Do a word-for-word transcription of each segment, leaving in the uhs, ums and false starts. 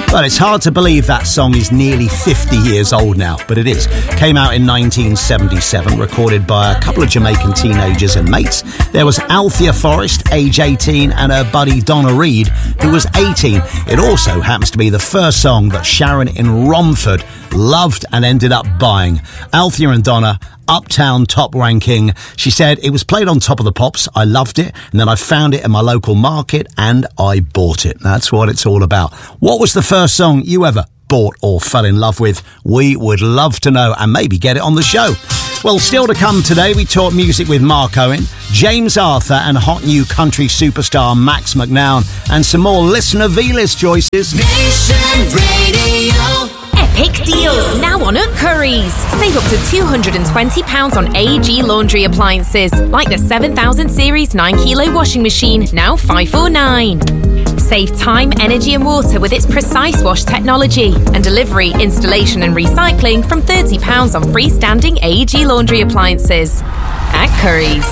Well, it's hard to believe that song is nearly fifty years old now, but it is. Came out in nineteen seventy-seven, recorded by a couple of Jamaican teenagers and mates. There was Althea Forrest, age eighteen, and her buddy Donna Reed, who was eighteen. It also happens to be the first song that Sharon in Romford loved and ended up buying. Althea and Donna, Uptown Top Ranking. She said, it was played on Top of the Pops. I loved it. And then I found it in my local market and I bought it. That's what it's all about. What was the first song you ever bought or fell in love with? We would love to know and maybe get it on the show. Well, still to come today, we talk music with Mark Owen, James Arthur and hot new country superstar Max McNown, and some more listener V-list choices. Nation Radio. Epic deals now on at Curry's. Save up to two hundred twenty pounds on A E G laundry appliances, like the seven thousand series nine kilo washing machine, now five four nine. Save time, energy and water with its Precise Wash technology, and delivery, installation and recycling from thirty pounds on freestanding A E G laundry appliances. At Curry's.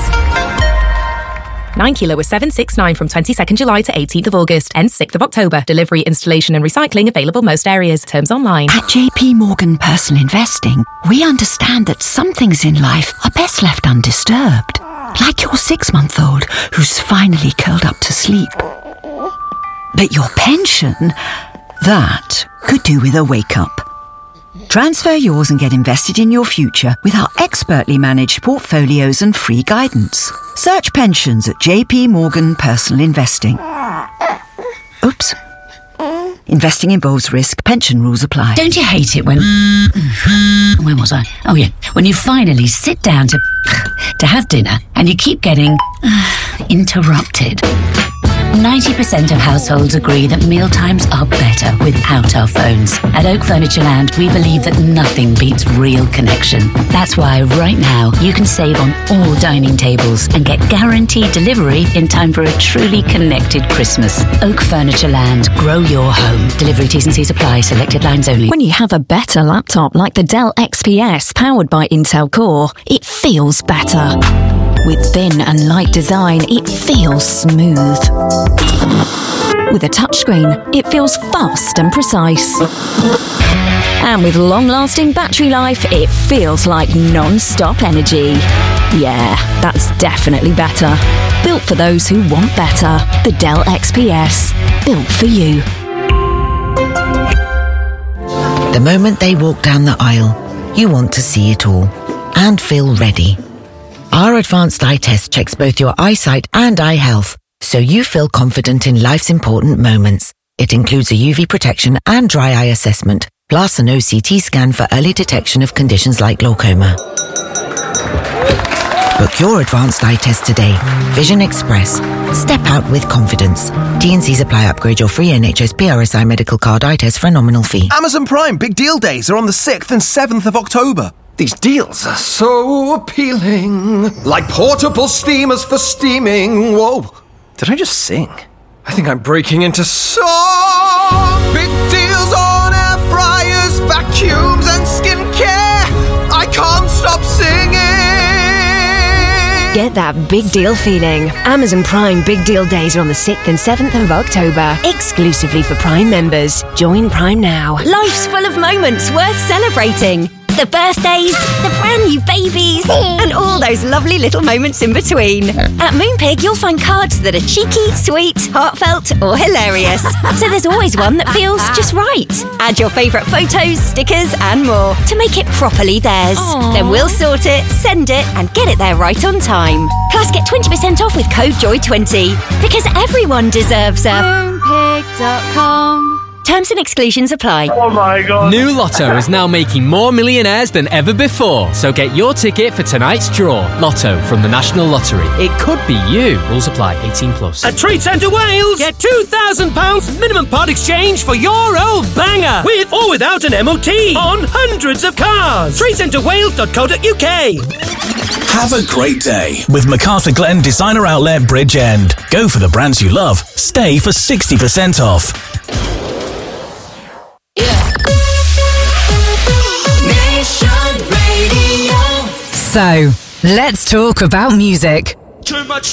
nine kilo was seven sixty-nine from twenty-second July to eighteenth of August. Ends sixth of October. Delivery, installation and recycling available most areas. Terms online. At J P Morgan Personal Investing, we understand that some things in life are best left undisturbed. Like your six-month-old who's finally curled up to sleep. But your pension, that could do with a wake-up. Transfer yours and get invested in your future with our expertly managed portfolios and free guidance. Search pensions at J P Morgan Personal Investing. Oops. Investing involves risk. Pension rules apply. Don't you hate it when... Where was I? Oh, yeah. When you finally sit down to... to have dinner and you keep getting... interrupted. ninety percent of households agree that mealtimes are better without our phones. At Oak Furniture Land, we believe that nothing beats real connection. That's why right now you can save on all dining tables and get guaranteed delivery in time for a truly connected Christmas. Oak Furniture Land. Grow your home. Delivery T's and C's apply. Selected lines only. When you have a better laptop like the Dell X P S powered by Intel Core, it feels better. With thin and light design, it feels smooth. With a touchscreen, it feels fast and precise. And with long-lasting battery life, it feels like non-stop energy. Yeah, that's definitely better. Built for those who want better. The Dell X P S. Built for you. The moment they walk down the aisle, you want to see it all and feel ready. Our advanced eye test checks both your eyesight and eye health, so you feel confident in life's important moments. It includes a U V protection and dry eye assessment, plus an O C T scan for early detection of conditions like glaucoma. Book your advanced eye test today. Vision Express. Step out with confidence. T and C's apply. Upgrade your free N H S P R S I medical card eye test for a nominal fee. Amazon Prime Big Deal Days are on the sixth and seventh of October. These deals are so appealing. Like portable steamers for steaming. Whoa. Did I just sing? I think I'm breaking into song. Big deals on air fryers, vacuums and skincare. I can't stop singing. Get that big deal feeling. Amazon Prime Big Deal Days are on the sixth and seventh of October. Exclusively for Prime members. Join Prime now. Life's full of moments worth celebrating. The birthdays, the brand new babies, and all those lovely little moments in between. At Moonpig, you'll find cards that are cheeky, sweet, heartfelt, or hilarious. So there's always one that feels just right. Add your favourite photos, stickers, and more to make it properly theirs. Aww. Then we'll sort it, send it, and get it there right on time. Plus, get twenty percent off with code joy twenty. Because everyone deserves a moonpig dot com. Terms and exclusions apply. Oh my God. New Lotto is now making more millionaires than ever before. So get your ticket for tonight's draw. Lotto from the National Lottery. It could be you. Rules apply. eighteen plus. At Trade Centre Wales, get two thousand pounds minimum part exchange for your old banger. With or without an M O T on hundreds of cars. trade centre wales dot co dot U K. Have a great day with MacArthur Glen Designer Outlet Bridgend. Go for the brands you love. Stay for sixty percent off. Nation Radio. So, let's talk about music. Too much